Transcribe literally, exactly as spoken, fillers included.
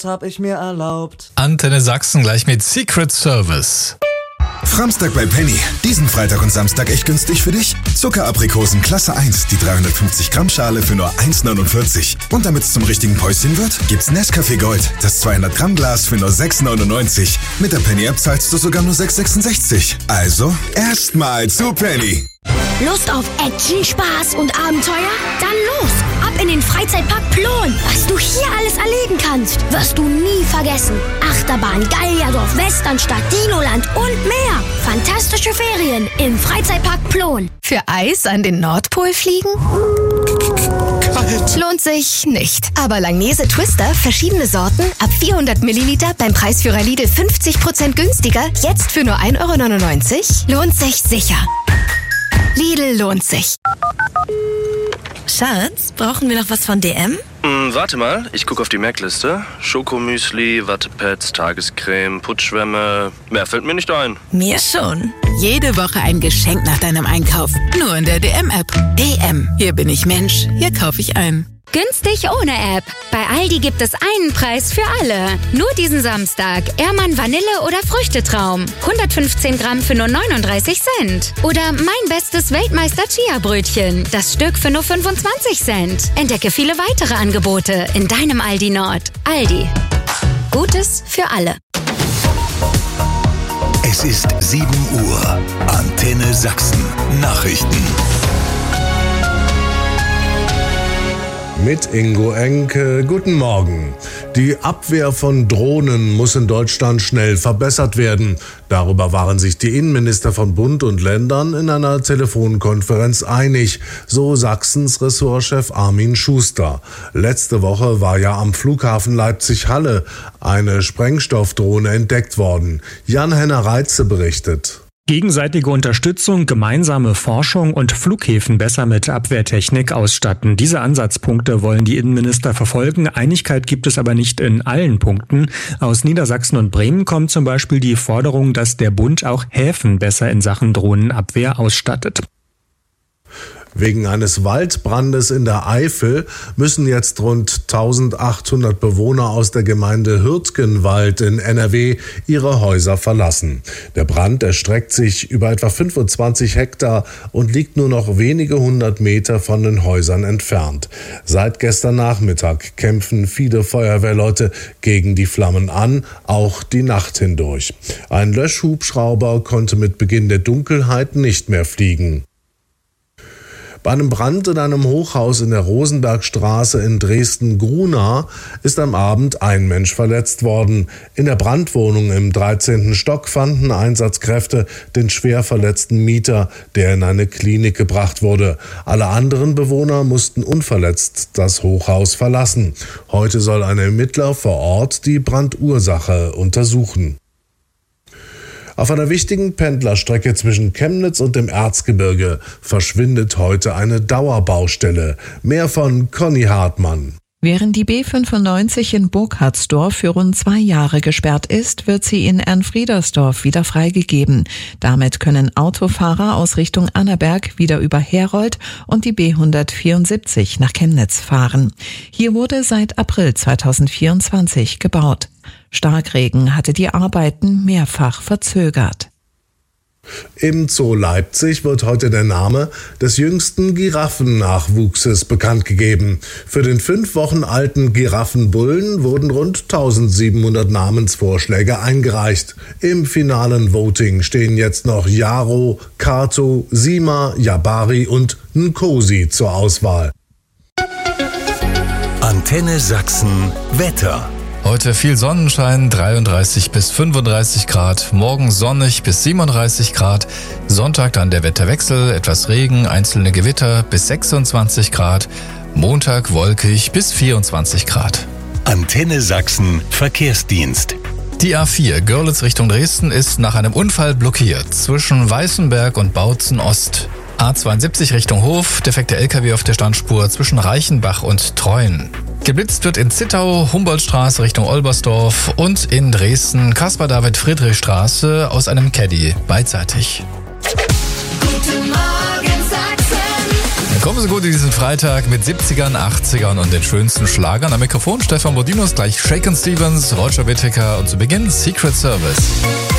hab ich mir erlaubt. Antenne Sachsen gleich mit Secret Service. Framstag bei Penny. Diesen Freitag und Samstag echt günstig für dich. Zuckeraprikosen Klasse eins, die dreihundertfünfzig Gramm Schale für nur eins neunundvierzig. Und damit es zum richtigen Päuschen wird, gibt's Nescafé Gold, das zweihundert Gramm Glas für nur sechs neunundneunzig. Mit der Penny-App zahlst du sogar nur sechs sechsundsechzig. Also, erstmal zu Penny. Lust auf Action, Spaß und Abenteuer? Dann los! Ab in den Freizeitpark Plon! Was du hier alles erleben kannst, wirst du nie vergessen. Achterbahn, Gallierdorf, Westernstadt, Dinoland und mehr. Fantastische Ferien im Freizeitpark Plon. Für Eis an den Nordpol fliegen? Kalt. Lohnt sich nicht. Aber Langnese Twister, verschiedene Sorten, ab vierhundert Milliliter beim Preisführer Lidl fünfzig Prozent günstiger, jetzt für nur ein Euro neunundneunzig? Lohnt sich sicher. Lidl lohnt sich. Schatz, brauchen wir noch was von D M? Hm, warte mal, ich gucke auf die Merkliste. Schokomüsli, Wattepads, Tagescreme, Putzschwämme. Mehr fällt mir nicht ein. Mir schon. Jede Woche ein Geschenk nach deinem Einkauf. Nur in der D M-App. D M. Hier bin ich Mensch. Hier kaufe ich ein. Günstig ohne App. Bei Aldi gibt es einen Preis für alle. Nur diesen Samstag. Ehrmann Vanille oder Früchtetraum. hundertfünfzehn Gramm für nur neununddreißig Cent. Oder Mein Bestes Weltmeister Chia-Brötchen. Das Stück für nur fünfundzwanzig Cent. Entdecke viele weitere Angebote in deinem Aldi Nord. Aldi. Gutes für alle. Es ist sieben Uhr. Antenne Sachsen. Nachrichten. Mit Ingo Enke, guten Morgen. Die Abwehr von Drohnen muss in Deutschland schnell verbessert werden. Darüber waren sich die Innenminister von Bund und Ländern in einer Telefonkonferenz einig, so Sachsens Ressortchef Armin Schuster. Letzte Woche war ja am Flughafen Leipzig-Halle eine Sprengstoffdrohne entdeckt worden. Jan-Henner Reitze berichtet. Gegenseitige Unterstützung, gemeinsame Forschung und Flughäfen besser mit Abwehrtechnik ausstatten. Diese Ansatzpunkte wollen die Innenminister verfolgen. Einigkeit gibt es aber nicht in allen Punkten. Aus Niedersachsen und Bremen kommt zum Beispiel die Forderung, dass der Bund auch Häfen besser in Sachen Drohnenabwehr ausstattet. Wegen eines Waldbrandes in der Eifel müssen jetzt rund eintausendachthundert Bewohner aus der Gemeinde Hürtgenwald in N R W ihre Häuser verlassen. Der Brand erstreckt sich über etwa fünfundzwanzig Hektar und liegt nur noch wenige hundert Meter von den Häusern entfernt. Seit gestern Nachmittag kämpfen viele Feuerwehrleute gegen die Flammen an, auch die Nacht hindurch. Ein Löschhubschrauber konnte mit Beginn der Dunkelheit nicht mehr fliegen. Bei einem Brand in einem Hochhaus in der Rosenbergstraße in Dresden-Grunau ist am Abend ein Mensch verletzt worden. In der Brandwohnung im dreizehnten Stock fanden Einsatzkräfte den schwer verletzten Mieter, der in eine Klinik gebracht wurde. Alle anderen Bewohner mussten unverletzt das Hochhaus verlassen. Heute soll ein Ermittler vor Ort die Brandursache untersuchen. Auf einer wichtigen Pendlerstrecke zwischen Chemnitz und dem Erzgebirge verschwindet heute eine Dauerbaustelle. Mehr von Conny Hartmann. Während die B fünfundneunzig in Burkhardsdorf für rund zwei Jahre gesperrt ist, wird sie in Ernfriedersdorf wieder freigegeben. Damit können Autofahrer aus Richtung Annaberg wieder über Herold und die B hundertvierundsiebzig nach Chemnitz fahren. Hier wurde seit April zweitausendvierundzwanzig gebaut. Starkregen hatte die Arbeiten mehrfach verzögert. Im Zoo Leipzig wird heute der Name des jüngsten Giraffennachwuchses bekannt gegeben. Für den fünf Wochen alten Giraffenbullen wurden rund eintausendsiebenhundert Namensvorschläge eingereicht. Im finalen Voting stehen jetzt noch Jaro, Kato, Sima, Jabari und Nkosi zur Auswahl. Antenne Sachsen Wetter. Heute viel Sonnenschein, dreiunddreißig bis fünfunddreißig Grad, morgen sonnig bis siebenunddreißig Grad, Sonntag dann der Wetterwechsel, etwas Regen, einzelne Gewitter bis sechsundzwanzig Grad, Montag wolkig bis vierundzwanzig Grad. Antenne Sachsen Verkehrsdienst. Die A vier Görlitz Richtung Dresden ist nach einem Unfall blockiert zwischen Weißenberg und Bautzen Ost. A zweiundsiebzig Richtung Hof, defekter L K W auf der Standspur zwischen Reichenbach und Treuen. Geblitzt wird in Zittau, Humboldtstraße Richtung Olbersdorf und in Dresden Caspar-David-Friedrich-Straße aus einem Caddy beidseitig. Guten Morgen Sachsen. Kommen Sie gut in diesen Freitag mit siebzigern, achtzigern und den schönsten Schlagern. Am Mikrofon Stefan Bodinos, gleich Shakin' Stevens, Roger Whittaker und zu Beginn Secret Service.